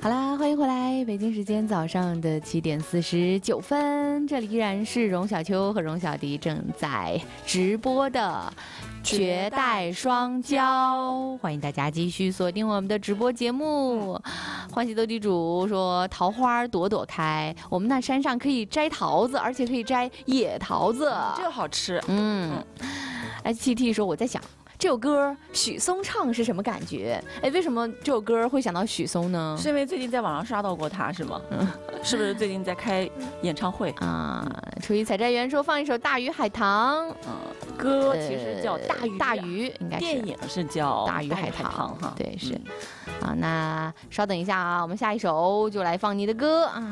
好啦，欢迎回来，北京时间早上的7点49分，这里依然是荣小秋和荣小迪正在直播的绝代双骄，欢迎大家继续锁定我们的直播节目。欢喜斗地主说桃花朵朵开，我们那山上可以摘桃子，而且可以摘野桃子， 这个好吃。 HT 说我在想这首歌许嵩唱是什么感觉？哎，为什么这首歌会想到许嵩呢？ 是因为最近在网上刷到过他是吗？是不是最近在开演唱会啊？初一采摘园说放一首《大鱼海棠》， 歌其实叫大鱼， 应该是电影是叫 《大鱼海棠》 哈。 对，是。啊，那稍等一下啊，我们下一首就来放你的歌啊。